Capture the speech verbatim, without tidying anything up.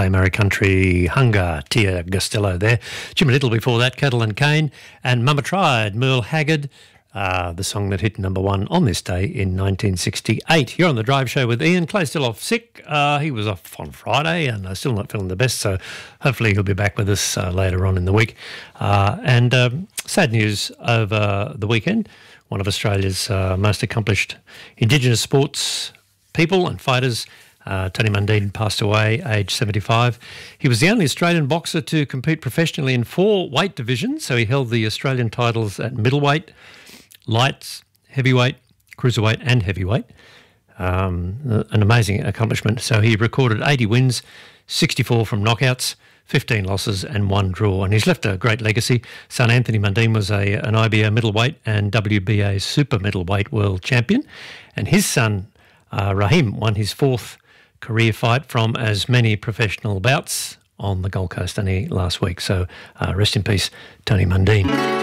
Play Murray Country, Hunger, Tia Costello there. Jimmy Little before that, Kettle and Kane, and Mama Tried, Merle Haggard, uh, the song that hit number one on this day in nineteen sixty-eight. You're on The Drive Show with Ian. Clay's still off sick. Uh, he was off on Friday and uh, still not feeling the best, so hopefully he'll be back with us uh, later on in the week. Uh, and um, sad news over the weekend. One of Australia's uh, most accomplished Indigenous sports people and fighters, uh, Tony Mundine, passed away, aged seventy-five. He was the only Australian boxer to compete professionally in four weight divisions, so he held the Australian titles at middleweight, lights, heavyweight, cruiserweight and heavyweight. Um, an amazing accomplishment. So he recorded eighty wins, sixty-four from knockouts, fifteen losses and one draw. And he's left a great legacy. Son Anthony Mundine was a, an I B A middleweight and W B A super middleweight world champion. And his son, uh, Rahim, won his fourth career fight from as many professional bouts on the Gold Coast only last week. So uh, rest in peace, Tony Mundine.